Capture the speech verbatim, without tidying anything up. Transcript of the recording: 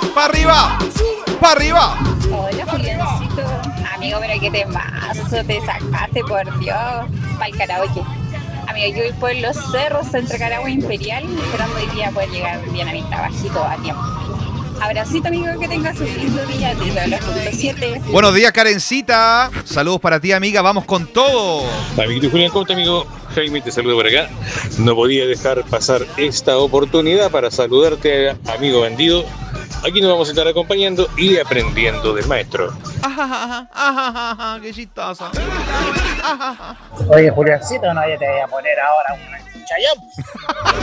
¡Para arriba! ¡Para arriba! Hola, Juliancito. Amigo, pero qué temazo te sacaste, por Dios. Para el karaoke. Amigo, yo voy por los cerros entre Caragua e Imperial, esperando hoy día poder llegar bien a mi trabajito a tiempo. Abracito, amigo, que tengas un lindo día. Te veo a las punto siete. Buenos días, Karencita. Saludos para ti, amiga. Vamos con todo. Amiguito Julián, ¿cómo estás, amigo? Jaime, te saludo por acá. No podía dejar pasar esta oportunidad para saludarte, amigo bandido. Aquí nos vamos a estar acompañando y aprendiendo del maestro. Ajá, ajá, ajá, qué chistoso. Oye, Juliancito, no, yo te voy a poner ahora un chayón.